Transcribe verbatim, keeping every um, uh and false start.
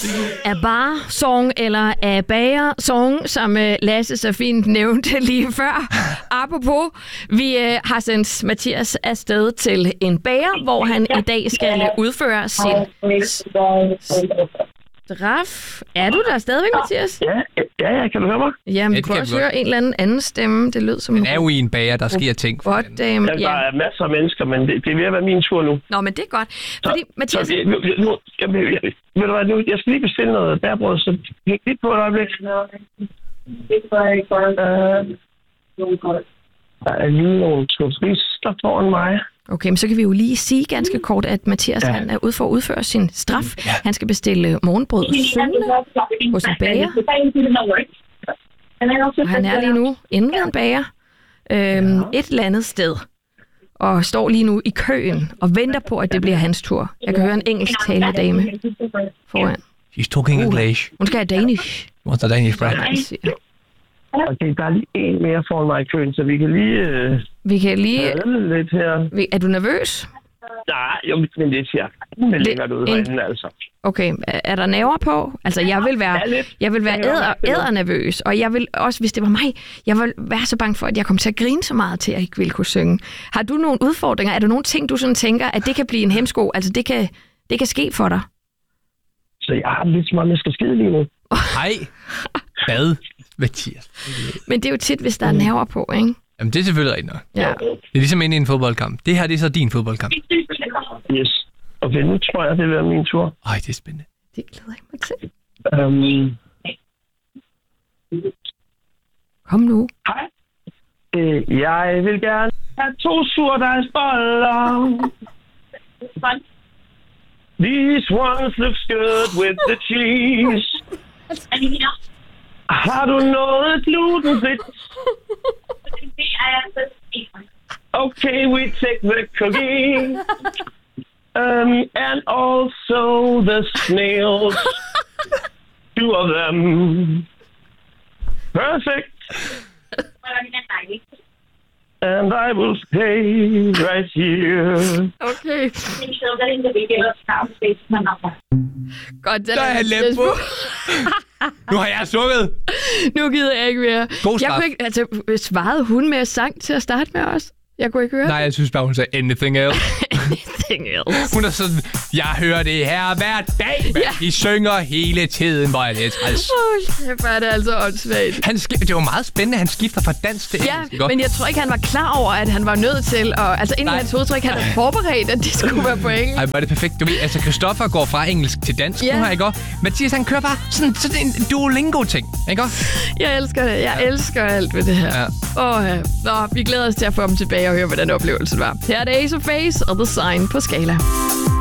af bar-song eller af bager-song, som uh, Lasse så fint nævnte lige før. Apropos, vi uh, har sendt Mathias afsted til en bager, hvor han i dag skal uh, udføre sin straf. Er du der stadigvæk, Mathias? Ja, ja, ja, kan du høre mig? Jamen, ja, du kan også høre en eller anden anden stemme. Det lød som... Men er jo i en bager, der sker ting. Godt, um, ja. Der er masser af mennesker, men det, det er ved at være min tur nu. Nå, men det er godt. Fordi, så, Mathias... Så, nu, nu, jeg, jeg, jeg, ved du hvad, nu, jeg skal lige bestille noget bærbrød, så hæng lige på et øjeblik. Der er lige nogle turister foran mig. Okay, men så kan vi jo lige sige ganske kort, at Mathias ja. han er ude for at udføre sin straf. Ja. Han skal bestille morgenbrød og søndag hos en bager. Og han er lige nu inde ved en bager øhm, et eller andet sted. Og står lige nu i køen og venter på, at det bliver hans tur. Jeg kan høre en engelsktalende dame foran. She's talking uh, English. Hun skal have Danish. What's the Danish bread? Okay, der er lige en mere foran mig i køen, så vi kan lige... Øh, vi kan lige... lidt her. Er du nervøs? Nej, jo, men det siger jeg. Længere ud herinde, altså. Okay, er der nerver på? Altså, jeg vil være, jeg vil være æder, ædernervøs, og jeg vil også, hvis det var mig, jeg vil være så bange for, at jeg kom til at grine så meget til, at jeg ikke ville kunne synge. Har du nogle udfordringer? Er der nogle ting, du sådan tænker, at det kan blive en hemsko? Altså, det kan, det kan ske for dig? Så jeg har lidt så meget, jeg skal skide lige nu. Hej. Hvad? Mathias. Men det er jo tit, hvis der er nerver på, ikke? Jamen, det er selvfølgelig rigtigt nok. Ja. Det er ligesom inde i en fodboldkamp. Det her, det er så din fodboldkamp. Yes. Okay, nu tror jeg, det vil være min tur. Ej, det er spændende. Det glæder jeg mig til. Um, Kom nu. Hej. Øh, jeg vil gerne have to surdejsboller. These ones look good with the cheese. Har du noget glutenfrit? Okay, we take the cookie. Um, and also the snails. Two of them. Perfect. And I will stay right here. Okay. Godt, der er jeg let på. Nu har jeg sunget. Nu gider jeg ikke mere. God straf. Jeg kunne ikke, altså, svarede hun med sang til at starte med os? Jeg kunne ikke høre. Nej, jeg synes bare, hun sagde anything else. anything else. Hun er sådan, jeg hører det her hver dag, man. Ja. De synger hele tiden, hvor jeg det er træls. Åh, hvor er det altså åndssvagt. Han sk- det var meget spændende, han skifter fra dans til ja, engelsk. Ja, men jeg tror ikke, han var klar over, at han var nødt til, og altså inden hans hoved, tror ikke, han havde forberedt, at det skulle være på engelsk. Ej, var det perfekt. Du ved, altså Christoffer går fra engelsk til dansk, ja. Nu her, ikke også? Mathias, han kører bare sådan, sådan en Duolingo-ting, ikke også? Jeg elsker det. Jeg ja. elsker alt ved det her. Åh, ja. oh, ja. Nå, vi glæder os til at få ham tilbage og høre, hvordan oplevelsen var. Her er det Ace of Base og The Sign på Skala.